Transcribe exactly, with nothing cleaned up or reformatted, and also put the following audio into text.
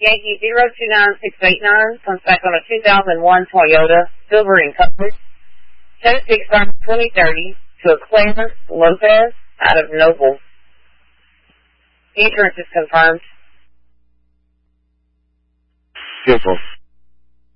Yankee zero two nine six eight nine comes back on a two thousand one Toyota, silver in color. Tennessee starts twenty thirty to a Clarence Lopez out of Noble. Insurance is confirmed. Beautiful.